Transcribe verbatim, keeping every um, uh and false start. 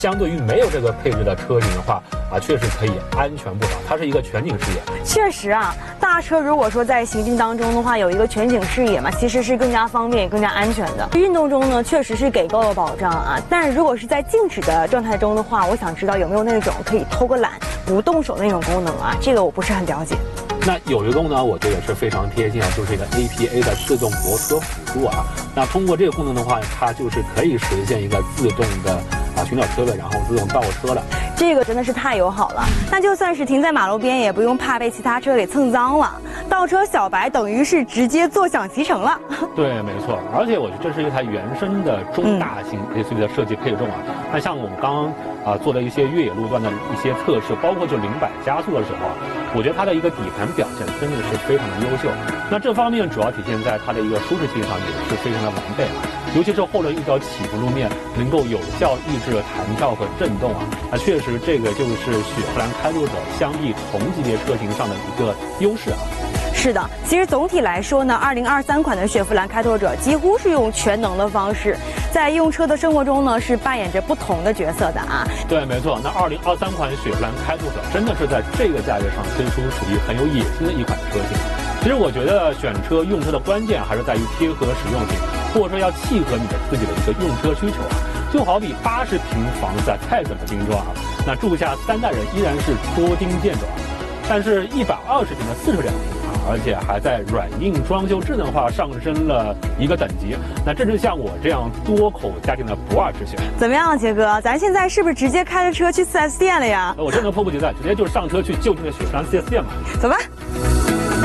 相对于没有这个配置的车型的话，啊，确实可以安全不少。它是一个全景视野。 确实啊，大车如果说在行进当中的话，有一个全景视野嘛，其实是更加方便、更加安全的。运动中呢，确实是给够了保障啊。但是如果是在静止的状态中的话，我想知道有没有那种可以偷个懒、不动手那种功能啊？这个我不是很了解。 那有一个功能，我觉得也是非常贴心啊，就是这个 A P A 的自动泊车辅助啊。那通过这个功能的话，它就是可以实现一个自动的啊寻找车位，然后自动倒车了。 这个真的是太友好了。那就算是停在马路边，也不用怕被其他车给蹭脏了。倒车小白等于是直接坐享其成了。 对，没错。而且我觉得这是一台原生的中大型 S U V 的设计配重啊。那像我们刚刚啊做的一些越野路段的一些测试，包括就零百加速的时候啊，我觉得它的一个底盘表现真的是非常的优秀。那这方面主要体现在它的一个舒适性上也是非常的完备啊。尤其是后轮一条起伏路面能够有效抑制弹跳和震动啊，那确实这个就是雪佛兰开拓者相比同级别车型上的一个优势啊。 是的，其实总体来说呢，二零二三款的雪佛兰开拓者几乎是用全能的方式，在用车的生活中呢是扮演着不同的角色的啊。 对，没错。那二零二三款雪佛兰开拓者真的是在这个价位上推出属于很有野心的一款车型。其实我觉得选车用车的关键还是在于贴合实用性，或者说要契合你的自己的一个用车需求啊。就好比八十平房子在太怎么精装啊，那住下三代人依然是捉襟见肘啊。但是一百二十平的四十两平啊，而且还在软硬装修智能化上升了一个等级，那这是像我这样多口家庭的不二之选。 怎么样，杰哥？咱现在是不是直接开着车去 四 S 店了呀？ 我真的迫不及待，直接就上车去就近的雪佛兰四 S 店嘛。 走吧。